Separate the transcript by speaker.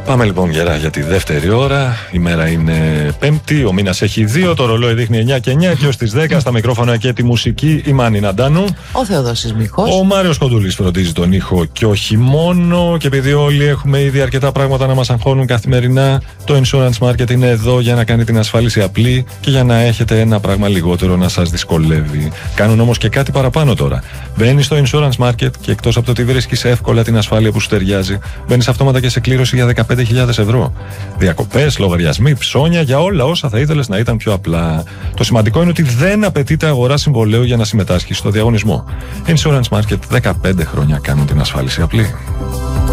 Speaker 1: Πάμε λοιπόν γερά για τη δεύτερη ώρα. Η μέρα είναι Πέμπτη, ο μήνας έχει 2, το ρολόι δείχνει 9 και 9 και ως τις 10 στα μικρόφωνα και τη μουσική η Μάνη Ναντάνου.
Speaker 2: Ο Θεοδόσης Μιχός.
Speaker 1: Ο Μάριος Κοντούλης φροντίζει τον ήχο και όχι μόνο. Και επειδή όλοι έχουμε ήδη αρκετά πράγματα να μας αγχώνουν καθημερινά, το Insurance Market είναι εδώ για να κάνει την ασφάλιση απλή και για να έχετε ένα πράγμα λιγότερο να σας δυσκολεύει. Κάνουν όμως και κάτι παραπάνω τώρα. Μπαίνεις στο Insurance Market και εκτός από το ότι βρίσκεις εύκολα την ασφάλεια που σου ταιριάζει, μπαίνεις αυτόματα και σε κλήρωση για 15.000 ευρώ. Διακοπές, λογαριασμοί, ψώνια, για όλα όσα θα ήθελες να ήταν πιο απλά. Το σημαντικό είναι ότι δεν απαιτείται αγορά συμβολέου για να συμμετάσχεις στο διαγωνισμό. Insurance Market, 15 χρόνια κάνουν την ασφάλιση απλή.